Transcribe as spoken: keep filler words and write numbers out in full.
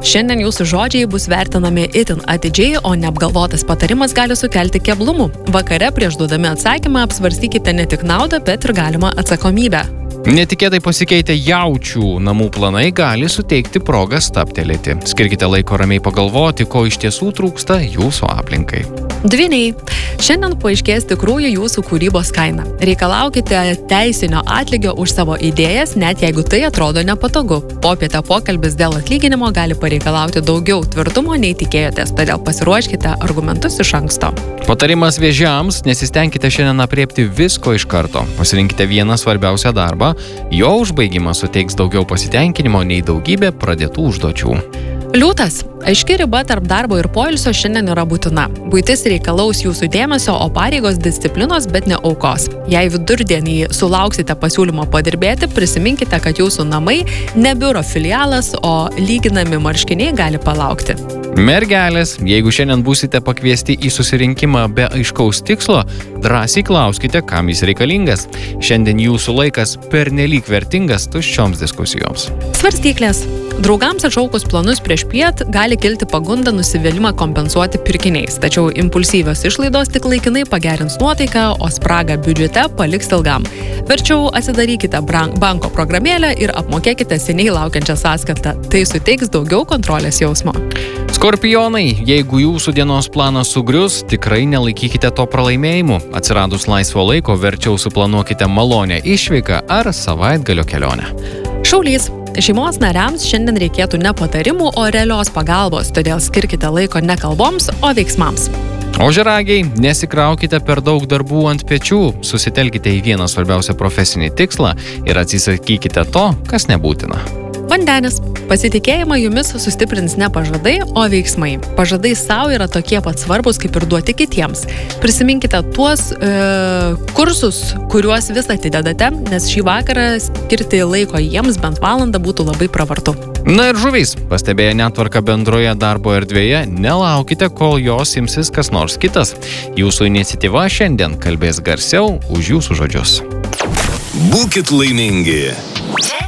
Šiandien jūsų žodžiai bus vertinami itin atidžiai, o neapgalvotas patarimas gali sukelti keblumų. Vakare prieš duodami atsakymą apsvarstykite ne tik naudą, bet ir galimą atsakomybę. Netikėtai pasikeitę jaučių namų planai gali suteikti progą stabtelėti. Skirkite laiko ramiai pagalvoti, ko iš tiesų trūksta jūsų aplinkai. Dvyniai. Šiandien paaiškės tikrųjų jūsų kūrybos kaina. Reikalaukite teisinio atlygio už savo idėjas, net jeigu tai atrodo nepatogu. Popietę pokalbis dėl atlyginimo gali pareikalauti daugiau tvirtumo nei tikėjotės, todėl pasiruoškite argumentus iš anksto. Patarimas vėžiams: nesistengkite šiandien apriepti visko iš karto. Pasirinkite vieną svarbiausią darbą, jo užbaigimas suteiks daugiau pasitenkinimo nei daugybė pradėtų užduočių. Liūtas. Aiški riba tarp darbo ir poilsio šiandien yra būtina. Buitis reikalaus jūsų dėmesio, o pareigos disciplinos, bet ne aukos. Jei vidurdienį sulauksite pasiūlymo padirbėti, prisiminkite, kad jūsų namai ne biuro filialas, o lyginami marškiniai gali palaukti. Mergelės, jeigu šiandien būsite pakviesti į susirinkimą be aiškaus tikslo, drąsiai klauskite, kam jis reikalingas. Šiandien jūsų laikas pernelyg vertingas tuščioms diskusijoms. Svarstyklės. Draugams atšaukus planus prieš piet gali kilti pagunda nusivylimą kompensuoti pirkiniais, tačiau impulsyvios išlaidos tik laikinai pagerins nuotaiką, o spragą biudžete paliks ilgam. Verčiau atsidarykite banko programėlę ir apmokėkite seniai laukiančią sąskaitą. Tai suteiks daugiau kontrolės jausmo. Skorpionai, jeigu jūsų dienos planas sugrius, tikrai nelaikykite to pralaimėjimu. Atsiradus laisvo laiko, verčiau suplanuokite malonę išvyką ar savaitgalio kelionę. Šaulys. Šeimos nariams šiandien reikėtų ne patarimų, o realios pagalbos, todėl skirkite laiko ne kalboms, o veiksmams. Ožiaragiai, nesikraukite per daug darbų ant pečių, susitelkite į vieną svarbiausią profesinį tikslą ir atsisakykite to, kas nebūtina. Vandenis. Pasitikėjimą jumis sustiprins ne pažadai, o veiksmai. Pažadai savo yra tokie pat svarbus, kaip ir duoti kitiems. Prisiminkite tuos e, kursus, kuriuos vis atidedate, nes šį vakarą skirti laiko jiems bent valandą būtų labai pravartu. Na ir žuvys, pastebėję netvarką bendroje darbo erdvėje, nelaukite, kol jos imsis kas nors kitas. Jūsų iniciatyva šiandien kalbės garsiau už jūsų žodžius. Būkit laimingi.